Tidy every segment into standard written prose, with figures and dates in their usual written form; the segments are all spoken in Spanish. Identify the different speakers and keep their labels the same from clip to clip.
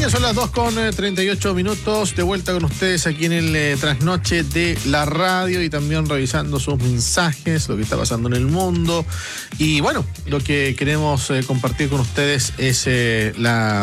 Speaker 1: ya son las 2:38, de vuelta con ustedes aquí en el trasnoche de la radio y también revisando sus mensajes, lo que está pasando en el mundo. Y bueno, lo que queremos compartir con ustedes es el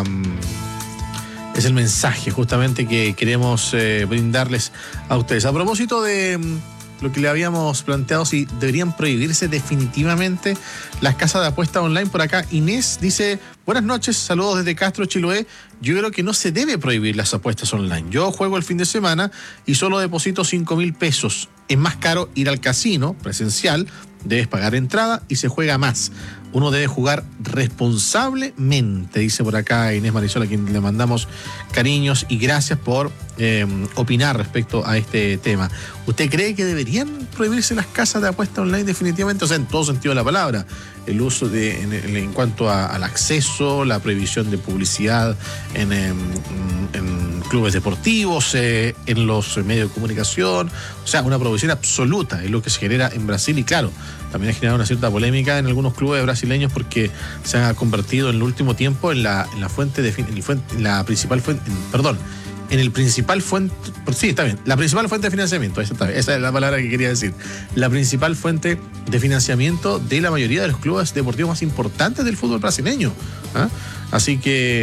Speaker 1: mensaje justamente que queremos brindarles a ustedes. A propósito de lo que le habíamos planteado, si deberían prohibirse definitivamente las casas de apuesta online. Por acá Inés dice: buenas noches, saludos desde Castro, Chiloé. Yo creo que no se debe prohibir las apuestas online. Yo juego el fin de semana y solo deposito 5.000 pesos. Es más caro ir al casino presencial, debes pagar entrada y se juega más. Uno debe jugar responsablemente, dice por acá Inés Marisol, a quien le mandamos cariños y gracias por opinar respecto a este tema. ¿Usted cree que deberían prohibirse las casas de apuesta online definitivamente? O sea, en todo sentido de la palabra. El uso en cuanto al acceso, la prohibición de publicidad en clubes deportivos, en los medios de comunicación. O sea, una prohibición absoluta es lo que se genera en Brasil. Y claro, también ha generado una cierta polémica en algunos clubes brasileños porque se ha convertido en el último tiempo en la principal fuente de financiamiento. Esa es la palabra que quería decir. La principal fuente de financiamiento de la mayoría de los clubes deportivos más importantes del fútbol brasileño. Así que,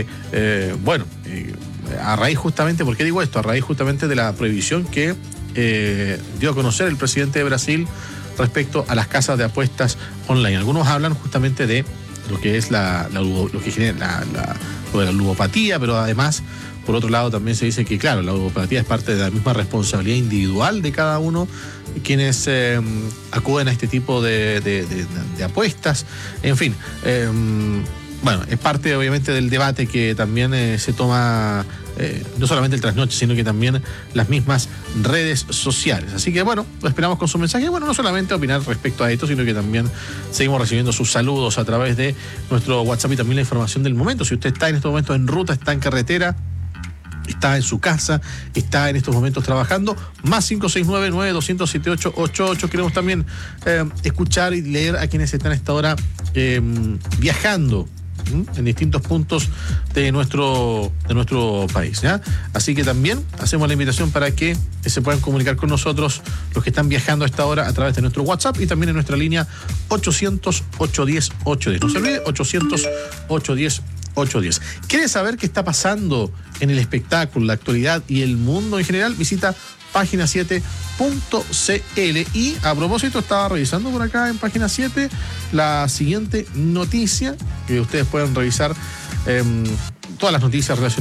Speaker 1: a raíz justamente, ¿por qué digo esto? A raíz justamente de la prohibición que dio a conocer el presidente de Brasil respecto a las casas de apuestas online. Algunos hablan justamente de lo que es lo que genera lo de la ludopatía, pero además, por otro lado, también se dice que, claro, la ludopatía es parte de la misma responsabilidad individual de cada uno, quienes acuden a este tipo de apuestas. En fin, es parte, obviamente, del debate que también se toma, no solamente el trasnoche, sino que también las mismas redes sociales. Así que, lo esperamos con su mensaje. No solamente opinar respecto a esto, sino que también seguimos recibiendo sus saludos a través de nuestro WhatsApp y también la información del momento. Si usted está en estos momentos en ruta, está en carretera, está en su casa, está en estos momentos trabajando, más 569-9200-7888. Queremos también escuchar y leer a quienes están a esta hora viajando en distintos puntos de nuestro país, ¿ya? Así que también hacemos la invitación para que se puedan comunicar con nosotros los que están viajando a esta hora a través de nuestro WhatsApp y también en nuestra línea 800-810-810. No se olvide, 800-810-810. ¿Quiere saber qué está pasando en el espectáculo, la actualidad y el mundo en general? Visita página 7.cl. Y a propósito, estaba revisando por acá en página 7 la siguiente noticia, que ustedes pueden revisar todas las noticias relacionadas